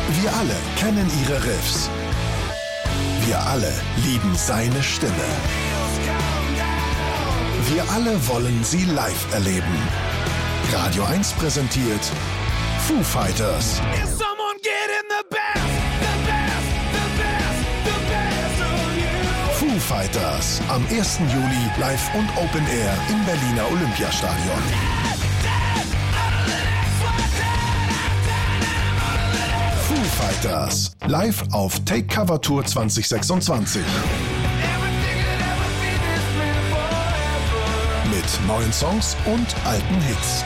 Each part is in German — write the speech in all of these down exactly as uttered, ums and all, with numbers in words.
Wir alle kennen ihre Riffs. Wir alle lieben seine Stimme. Wir alle wollen sie live erleben. Radio eins präsentiert Foo Fighters. Foo Fighters am ersten Juli live und Open Air im Berliner Olympiastadion. Foo Fighters live auf Take Cover Tour zwanzig sechsundzwanzig. Mit neuen Songs und alten Hits.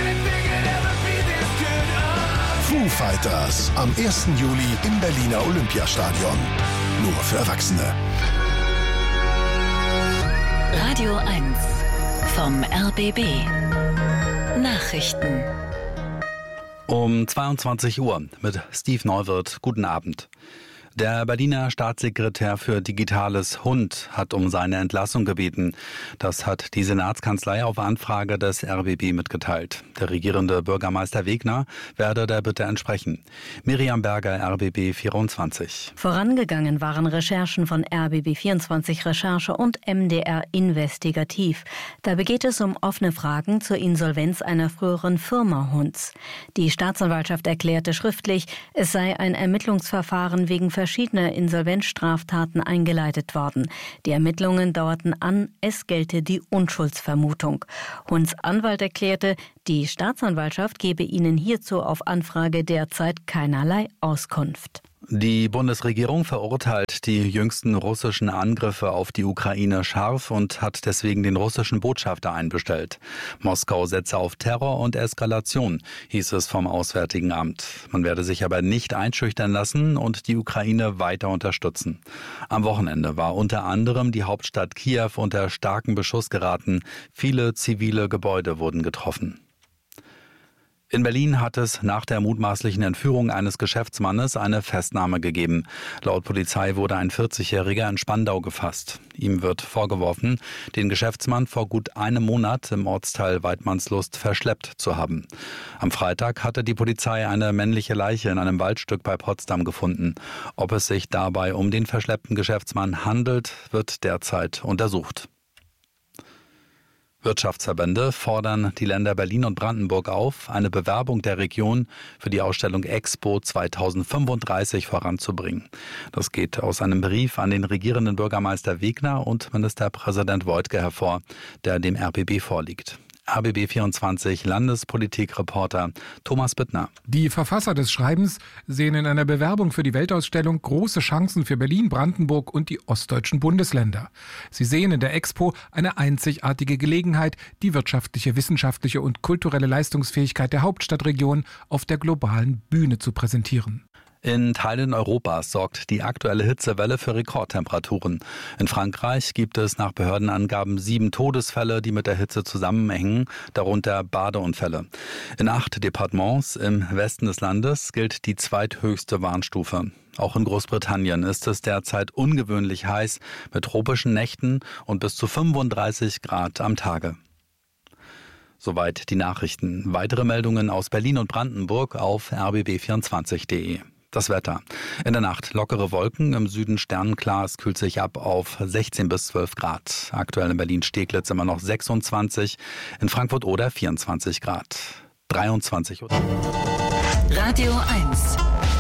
Foo Fighters am ersten Juli im Berliner Olympiastadion. Nur für Erwachsene. Radio eins vom R B B. Nachrichten. Um zweiundzwanzig Uhr mit Steve Neuwirth. Guten Abend. Der Berliner Staatssekretär für Digitales Hund hat um seine Entlassung gebeten. Das hat die Senatskanzlei auf Anfrage des R B B mitgeteilt. Der regierende Bürgermeister Wegner werde der Bitte entsprechen. Miriam Berger, R B B vierundzwanzig. Vorangegangen waren Recherchen von R B B vierundzwanzig Recherche und M D R Investigativ. Dabei geht es um offene Fragen zur Insolvenz einer früheren Firma Hunds. Die Staatsanwaltschaft erklärte schriftlich, es sei ein Ermittlungsverfahren wegen verschiedener Insolvenzstraftaten eingeleitet worden. Die Ermittlungen dauerten an, es gelte die Unschuldsvermutung. Hunds Anwalt erklärte, die Staatsanwaltschaft gebe ihnen hierzu auf Anfrage derzeit keinerlei Auskunft. Die Bundesregierung verurteilt die jüngsten russischen Angriffe auf die Ukraine scharf und hat deswegen den russischen Botschafter einbestellt. Moskau setze auf Terror und Eskalation, hieß es vom Auswärtigen Amt. Man werde sich aber nicht einschüchtern lassen und die Ukraine weiter unterstützen. Am Wochenende war unter anderem die Hauptstadt Kiew unter starken Beschuss geraten. Viele zivile Gebäude wurden getroffen. In Berlin hat es nach der mutmaßlichen Entführung eines Geschäftsmannes eine Festnahme gegeben. Laut Polizei wurde ein vierzigjähriger in Spandau gefasst. Ihm wird vorgeworfen, den Geschäftsmann vor gut einem Monat im Ortsteil Weidmannslust verschleppt zu haben. Am Freitag hatte die Polizei eine männliche Leiche in einem Waldstück bei Potsdam gefunden. Ob es sich dabei um den verschleppten Geschäftsmann handelt, wird derzeit untersucht. Wirtschaftsverbände fordern die Länder Berlin und Brandenburg auf, eine Bewerbung der Region für die Ausstellung Expo zweitausendfünfunddreißig voranzubringen. Das geht aus einem Brief an den regierenden Bürgermeister Wegner und Ministerpräsident Woidke hervor, der dem R B B vorliegt. R B B vierundzwanzig Landespolitikreporter Thomas Bittner. Die Verfasser des Schreibens sehen in einer Bewerbung für die Weltausstellung große Chancen für Berlin, Brandenburg und die ostdeutschen Bundesländer. Sie sehen in der Expo eine einzigartige Gelegenheit, die wirtschaftliche, wissenschaftliche und kulturelle Leistungsfähigkeit der Hauptstadtregion auf der globalen Bühne zu präsentieren. In Teilen Europas sorgt die aktuelle Hitzewelle für Rekordtemperaturen. In Frankreich gibt es nach Behördenangaben sieben Todesfälle, die mit der Hitze zusammenhängen, darunter Badeunfälle. In acht Departements im Westen des Landes gilt die zweithöchste Warnstufe. Auch in Großbritannien ist es derzeit ungewöhnlich heiß mit tropischen Nächten und bis zu fünfunddreißig Grad am Tage. Soweit die Nachrichten. Weitere Meldungen aus Berlin und Brandenburg auf r b b vierundzwanzig punkt de. Das Wetter. In der Nacht lockere Wolken, im Süden sternenklar, es kühlt sich ab auf sechzehn bis zwölf Grad. Aktuell in Berlin-Steglitz immer noch sechsundzwanzig, in Frankfurt-Oder vierundzwanzig Grad. dreiundzwanzig Uhr. Radio eins.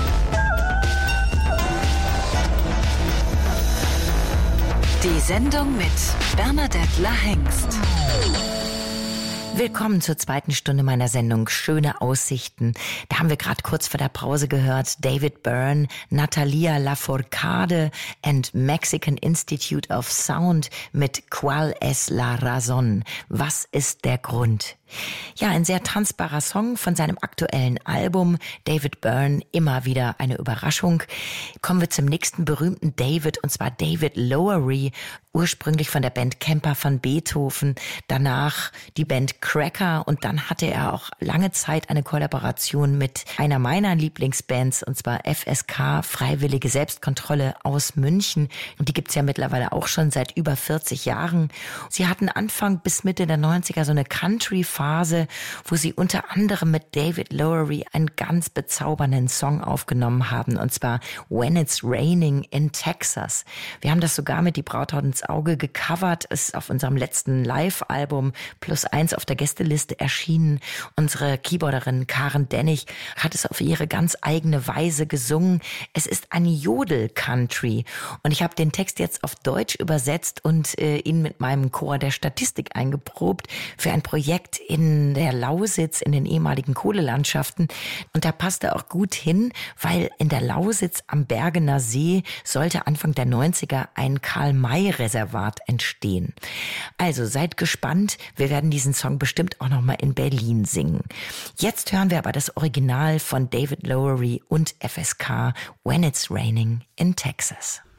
Die Sendung mit Bernadette Lahengst. Willkommen zur zweiten Stunde meiner Sendung Schöne Aussichten. Da haben wir gerade kurz vor der Pause gehört David Byrne, Natalia Lafourcade and Mexican Institute of Sound mit Cuál es la razón? Was ist der Grund? Ja, ein sehr tanzbarer Song von seinem aktuellen Album. David Byrne, immer wieder eine Überraschung. Kommen wir zum nächsten berühmten David, und zwar David Lowery, ursprünglich von der Band Camper von Beethoven, danach die Band Cracker, und dann hatte er auch lange Zeit eine Kollaboration mit einer meiner Lieblingsbands, und zwar F S K, Freiwillige Selbstkontrolle aus München. Und die gibt's ja mittlerweile auch schon seit über vierzig Jahren. Sie hatten Anfang bis Mitte der neunziger so eine Country Phase, wo sie unter anderem mit David Lowery einen ganz bezaubernden Song aufgenommen haben, und zwar When It's Raining in Texas. Wir haben das sogar mit Die Brauthaut ins Auge gecovert, ist auf unserem letzten Live-Album Plus Eins auf der Gästeliste erschienen. Unsere Keyboarderin Karen Dennig hat es auf ihre ganz eigene Weise gesungen. Es ist ein Jodel-Country und ich habe den Text jetzt auf Deutsch übersetzt und äh, ihn mit meinem Chor der Statistik eingeprobt für ein Projekt in der Lausitz, in den ehemaligen Kohlelandschaften. Und da passt er auch gut hin, weil in der Lausitz am Bergener See sollte Anfang der neunziger ein Karl-May-Reservat entstehen. Also seid gespannt, wir werden diesen Song bestimmt auch noch mal in Berlin singen. Jetzt hören wir aber das Original von David Lowery und F S K, When It's Raining in Texas.